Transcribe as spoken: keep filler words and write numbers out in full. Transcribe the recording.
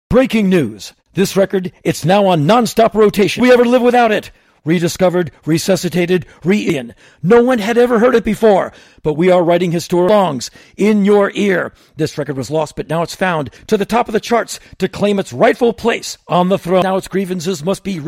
Breaking news. This record, it's now on non-stop rotation. We ever live without it? Rediscovered, resuscitated, re-in. No one had ever heard it before, but we are writing historic songs in your ear. This record was lost, but now it's found to the top of the charts to claim its rightful place on the throne. Now its grievances must be